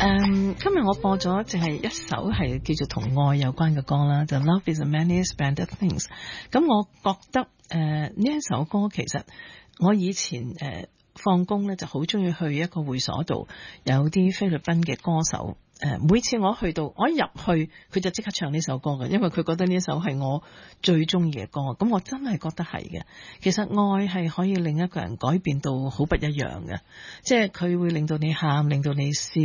今日我播咗淨係一首係叫做同愛有關嘅歌啦，就 Love is a many splendid things。咁我覺得呢一首歌其實我以前放工咧就好中意去一個會所度，有啲菲律賓嘅歌手。每次我去到，我一入去佢就即刻唱呢首歌嘅，因為佢覺得呢首係我最中意嘅歌。咁我真係覺得係嘅。其實愛係可以令一個人改變到好不一樣嘅，即係佢會令到你喊，令到你笑。